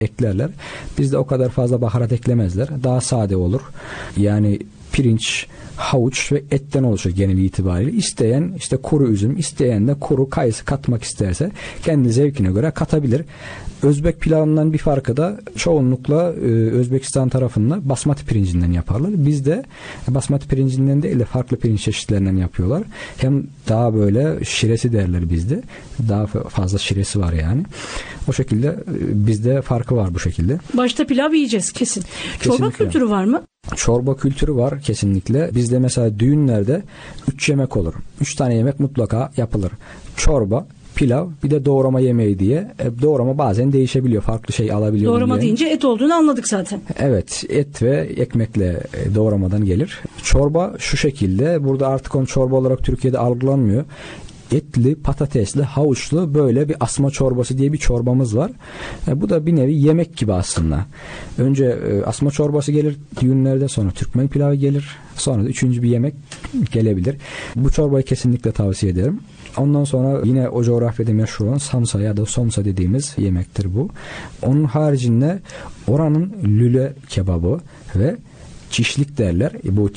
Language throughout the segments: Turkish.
eklerler. Bizde o kadar fazla baharat eklemezler. Daha sade olur. Yani pirinç, havuç ve etten oluşur genel itibariyle. İsteyen işte kuru üzüm, isteyen de kuru kayısı katmak isterse kendi zevkine göre katabilir. Özbek pilavından bir farkı da çoğunlukla Özbekistan tarafında basmati pirincinden yaparlar. Bizde basmati pirincinden değil de farklı pirinç çeşitlerinden yapıyorlar. Hem daha böyle şiresi derler bizde. Daha fazla şiresi var yani. O şekilde bizde farkı var bu şekilde. Başta pilav yiyeceğiz kesin. Çorba kültürü var mı? Çorba kültürü var kesinlikle. Bizde mesela düğünlerde 3 yemek olur. 3 tane yemek mutlaka yapılır. Çorba, pilav, bir de doğrama yemeği diye. Doğrama bazen değişebiliyor. Farklı şey alabiliyor. Doğrama deyince et olduğunu anladık zaten. Evet. Et ve ekmekle doğramadan gelir. Çorba şu şekilde. Burada artık onun çorba olarak Türkiye'de algılanmıyor. Etli, patatesli, havuçlu böyle bir asma çorbası diye bir çorbamız var. Bu da bir nevi yemek gibi aslında. Önce asma çorbası gelir düğünlerde, sonra Türkmen pilavı gelir. Sonra da üçüncü bir yemek gelebilir. Bu çorbayı kesinlikle tavsiye ederim. Ondan sonra yine o coğrafyada meşhur olan samsa ya da somsa dediğimiz yemektir bu. Onun haricinde oranın lüle kebabı ve çişlik derler. Bu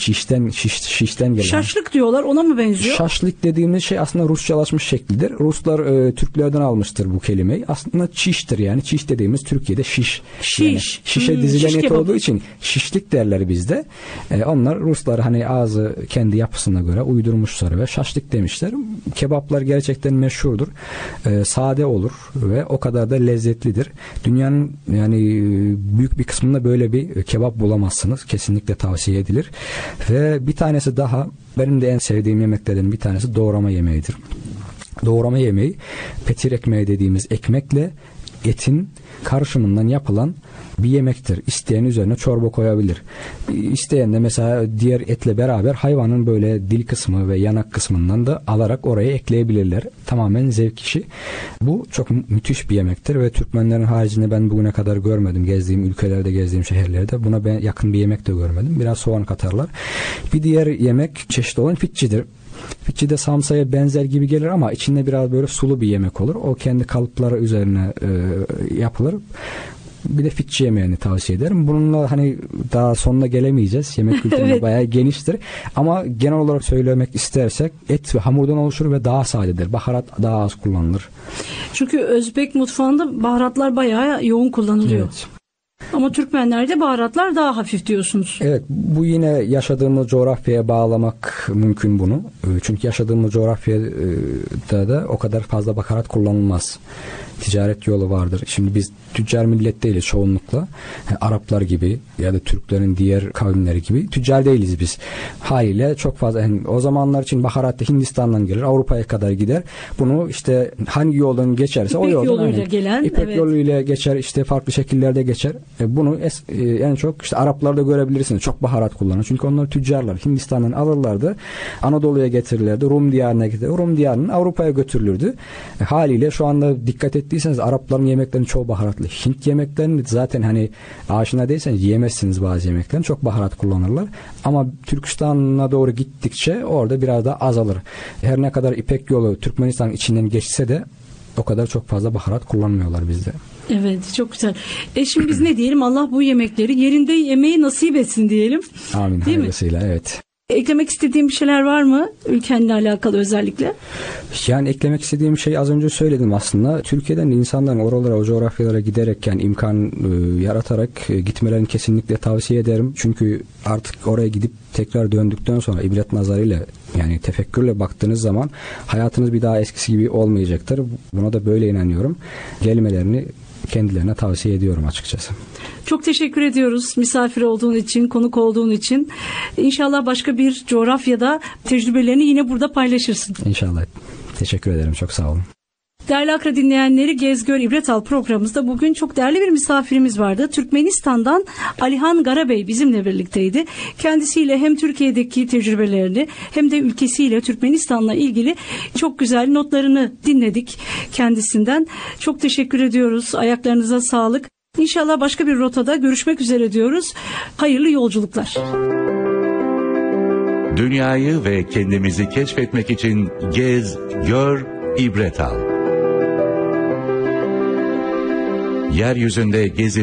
şişten gelen. Şaşlık diyorlar, ona mı benziyor? Şaşlık dediğimiz şey aslında Rusçalaşmış şeklidir. Ruslar Türklerden almıştır bu kelimeyi. Aslında çiştir yani. Çiş dediğimiz Türkiye'de şiş. Yani şişe dizilen et olduğu için şişlik derler bizde. Onlar Ruslar hani ağzı kendi yapısına göre uydurmuşlar ve şaşlık demişler. Kebaplar gerçekten meşhurdur. Sade olur ve o kadar da lezzetlidir. Dünyanın yani büyük bir kısmında böyle bir kebap bulamazsınız. Kesinlikle tavsiye edilir. Ve bir tanesi daha, benim de en sevdiğim yemeklerden bir tanesi doğrama yemeğidir. Doğrama yemeği petir ekmeği dediğimiz ekmekle etin karışımından yapılan bir yemektir. İsteyen üzerine çorba koyabilir. İsteyen de mesela diğer etle beraber hayvanın böyle dil kısmı ve yanak kısmından da alarak oraya ekleyebilirler. Tamamen zevk işi. Bu çok müthiş bir yemektir ve Türkmenlerin haricinde ben bugüne kadar görmedim. Gezdiğim ülkelerde, gezdiğim şehirlerde buna ben yakın bir yemek de görmedim. Biraz soğan katarlar. Bir diğer yemek çeşit olan fitçidir. Fitçi de samsaya benzer gibi gelir ama içinde biraz böyle sulu bir yemek olur. O kendi kalıpları üzerine yapılır. Bir de fitçi yemeğini tavsiye ederim. Bununla hani daha sonuna gelemeyeceğiz. Yemek kültürü evet, bayağı geniştir. Ama genel olarak söylemek istersek et ve hamurdan oluşur ve daha sadedir. Baharat daha az kullanılır. Çünkü Özbek mutfağında baharatlar bayağı yoğun kullanılıyor. Evet. Ama Türkmenlerde baharatlar daha hafif diyorsunuz. Evet, bu yine yaşadığımız coğrafyaya bağlamak mümkün bunu. Çünkü yaşadığımız coğrafyada da o kadar fazla baharat kullanılmaz. Ticaret yolu vardır. Şimdi biz tüccar millet değiliz çoğunlukla. Araplar gibi ya da Türklerin diğer kavimleri gibi tüccar değiliz biz. Haliyle çok fazla o zamanlar için baharat da Hindistan'dan gelir, Avrupa'ya kadar gider. Bunu işte hangi yoldan geçerse İpek o yoldan yoluyla gelen, İpek evet, yoluyla geçer, işte farklı şekillerde geçer. Bunu en çok işte Araplarda görebilirsiniz. Çok baharat kullanır. Çünkü onlar tüccarlar. Hindistan'dan alırlardı. Anadolu'ya getirirlerdi. Rum diyarına getirirlerdi. Rum diyarının Avrupa'ya götürülürdü. Haliyle şu anda dikkat ettiyseniz Arapların yemeklerinin çoğu baharatlı. Hint yemeklerini zaten hani aşina değilseniz yiyemezsiniz bazı yemeklerini. Çok baharat kullanırlar. Ama Türkistan'a doğru gittikçe orada biraz daha azalır. Her ne kadar İpek yolu Türkmenistan'ın içinden geçse de o kadar çok fazla baharat kullanmıyorlar bizde. Evet, çok güzel. Şimdi biz ne diyelim? Allah bu yemekleri yerinde yemeği nasip etsin diyelim. Amin. Hayırlısıyla, evet. Eklemek istediğim bir şeyler var mı? Ülkenle alakalı özellikle. Yani eklemek istediğim şey az önce söyledim aslında. Türkiye'den insanların oralara, o coğrafyalara giderek yani imkan yaratarak gitmelerini kesinlikle tavsiye ederim. Çünkü artık oraya gidip tekrar döndükten sonra ibret nazarıyla yani tefekkürle baktığınız zaman hayatınız bir daha eskisi gibi olmayacaktır. Buna da böyle inanıyorum. Gelmelerini kendilerine tavsiye ediyorum açıkçası. Çok teşekkür ediyoruz misafir olduğun için, konuk olduğun için. İnşallah başka bir coğrafyada tecrübelerini yine burada paylaşırsın. İnşallah. Teşekkür ederim. Çok sağ olun. Değerli Akra dinleyenleri, Gez Gör İbret Al programımızda bugün çok değerli bir misafirimiz vardı. Türkmenistan'dan Alihan Garabey bizimle birlikteydi. Kendisiyle hem Türkiye'deki tecrübelerini hem de ülkesiyle Türkmenistan'la ilgili çok güzel notlarını dinledik kendisinden. Çok teşekkür ediyoruz. Ayaklarınıza sağlık. İnşallah başka bir rotada görüşmek üzere diyoruz. Hayırlı yolculuklar. Dünyayı ve kendimizi keşfetmek için gez, gör, ibret al. yeryüzünde